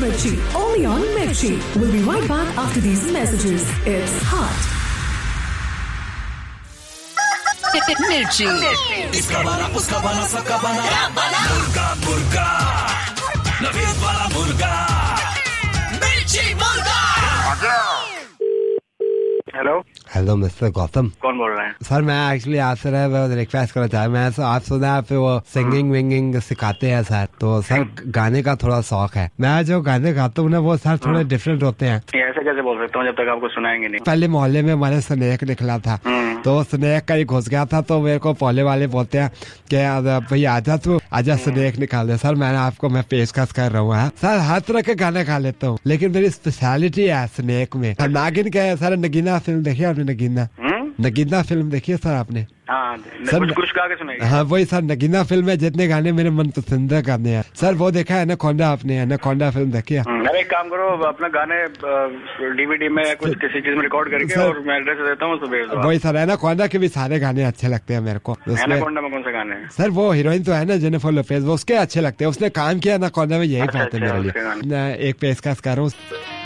Mirchi, only on Mirchi. We'll be right back after these messages. It's hot. Mirchi. इसका बना उसका बना सबका बना मुर्गा मुर्गा नवीन वाला मुर्गा मिर्ची मुर्गा। Hello mister Gautam. कौन बोल रहे हैं? सर मैं एक्चुअली आपसे रिक्वेस्ट करना चाह मैं आप सुना आप वो सिंगिंग विंगिंग सिखाते हैं सर, तो सर गाने का थोड़ा शौक है। मैं जो गाने गाता हूँ ना वो सर थोड़े डिफरेंट होते हैं। ऐसे कैसे बोल सकता हूँ जब तक आपको सुनाएंगे नहीं। पहले मोहल्ले में हमारे स्नेक निकला था, तो स्नेक का ही घुस गया था, तो मेरे को मोहल्ले वाले बोलते हैं कि भाई आजा तू आजा स्नेक निकाल दे। सर मैंने आपको मैं पेशकश कर रहा हूँ सर, हर तरह के गाने गा लेता हूँ, लेकिन मेरी स्पेशलिटी है स्नेक में। नागिन क्या है सर? नगीना फिल्म देखी आपने? नगीना फिल्म देखी है सर आपने? हाँ सर कुछ गा के सुनाइए। हाँ वही सर नगीना फिल्म में जितने गाने मेरे मन पसंदीदा गाने हैं सर, वो देखा है एनाकोंडा आपने? एनाकोंडा फिल्म देखी है? अरे एक काम करो अपना गाने डीवीडी में कुछ किसी चीज में रिकॉर्ड करके और मैं एड्रेस देता हूँ, उसको भेज दो। वही सर एनाकोंडा के भी सारे गाने अच्छे लगते हैं मेरे को। एनाकोंडा में कौन सा गाने हैं? सर वो हीरोइन तो है ना जेनिफर लोपेज, वो उसके अच्छे लगते हैं, उसने काम किया एनाकोंडा में, यही बात है मेरे लिए। एक पेशकश कर रहा हूँ।